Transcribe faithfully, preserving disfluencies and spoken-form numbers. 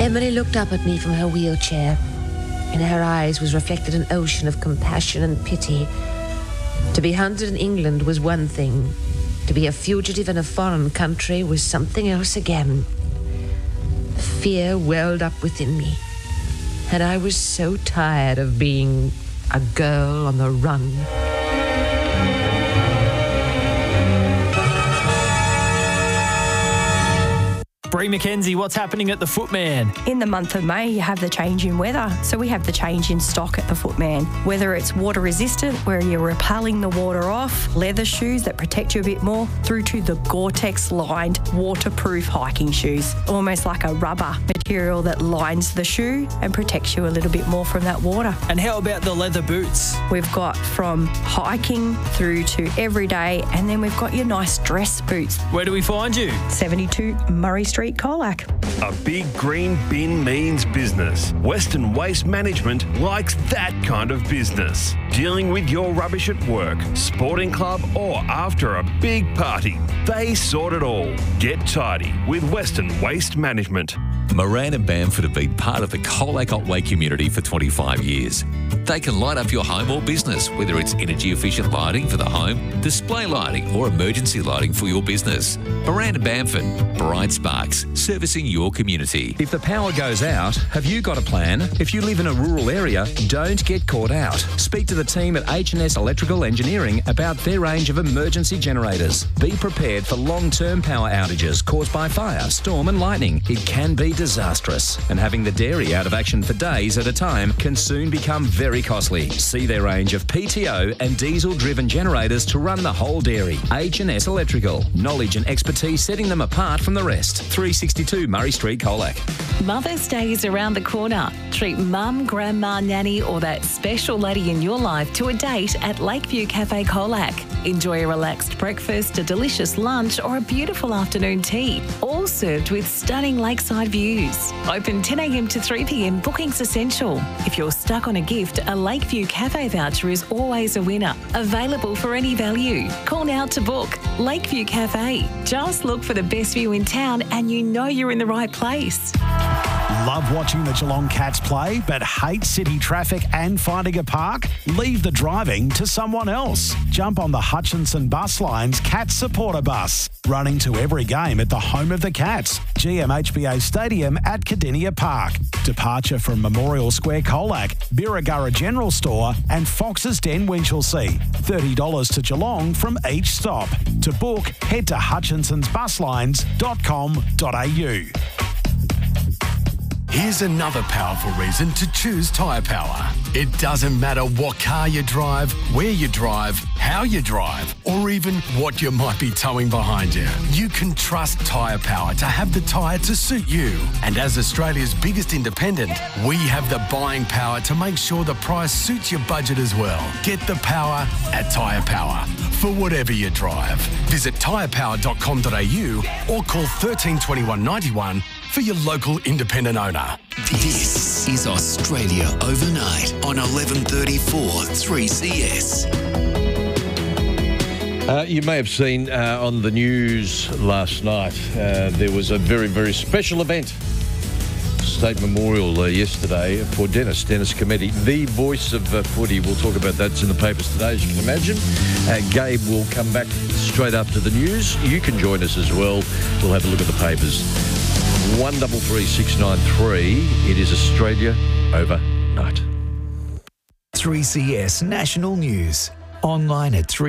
Emily looked up at me from her wheelchair. In her eyes was reflected an ocean of compassion and pity. To be hunted in England was one thing. To be a fugitive in a foreign country was something else again. Fear welled up within me, and I was so tired of being a girl on the run. Bree McKenzie, what's happening at the Footman? In the month of May, you have the change in weather. So we have the change in stock at the Footman. Whether it's water resistant, where you're repelling the water off, leather shoes that protect you a bit more, through to the Gore-Tex lined waterproof hiking shoes. Almost like a rubber material that lines the shoe and protects you a little bit more from that water. And how about the leather boots? We've got from hiking through to everyday, and then we've got your nice dress boots. Where do we find you? seventy-two Murray Street, Colac. A big green bin means business. Western Waste Management likes that kind of business. Dealing with your rubbish at work, sporting club or after a big party. They sort it all. Get tidy with Western Waste Management. Moran and Bamford have been part of the Colac Otway community for twenty-five years. They can light up your home or business, whether it's energy-efficient lighting for the home, display lighting or emergency lighting for your business. Moran and Bamford, bright sparks, servicing your community. If the power goes out, have you got a plan? If you live in a rural area, don't get caught out. Speak to the team at H and S Electrical Engineering about their range of emergency generators. Be prepared for long-term power outages caused by fire, storm and lightning. It can be disastrous, and having the dairy out of action for days at a time can soon become very costly. See their range of P T O and diesel-driven generators to run the whole dairy. H and S Electrical. Knowledge and expertise setting them apart from the rest. three sixty-two Murray Street, Colac. Mother's Day is around the corner. Treat mum, grandma, nanny or that special lady in your life to a date at Lakeview Cafe Colac. Enjoy a relaxed breakfast, a delicious lunch or a beautiful afternoon tea, all served with stunning lakeside views. Open ten a m to three p m, bookings essential. If you're stuck on a gift, a Lakeview Cafe voucher is always a winner. Available for any value. Call now to book. Lakeview Cafe. Just look for the best view in town and you know you're in the right place. Love watching the Geelong Cats play, but hate city traffic and finding a park? Leave the driving to someone else. Jump on the Hutchinson Bus Line's Cats Supporter Bus, running to every game at the home of the Cats, G M H B A Stadium at Cardinia Park. Departure from Memorial Square Colac, Birregurra General Store and Fox's Den Winchelsea. thirty dollars to Geelong from each stop. To book, head to hutchinsons bus lines dot com dot a u. Here's another powerful reason to choose Tyre Power. It doesn't matter what car you drive, where you drive, how you drive, or even what you might be towing behind you. You can trust Tyre Power to have the tyre to suit you. And as Australia's biggest independent, we have the buying power to make sure the price suits your budget as well. Get the power at Tyre Power for whatever you drive. Visit tyre power dot com dot a u or call thirteen twenty-one ninety-one for your local independent owner. This is Australia Overnight on eleven thirty-four three C S. Uh, you may have seen uh, on the news last night, uh, there was a very, very special event. State Memorial uh, yesterday for Dennis, Dennis Cometti, the voice of uh, footy. We'll talk about that. It's in the papers today, as you can imagine. Uh, Gabe will come back straight after the news. You can join us as well. We'll have a look at the papers. one double three six nine three. It is Australia Overnight. three C S National News. Online at three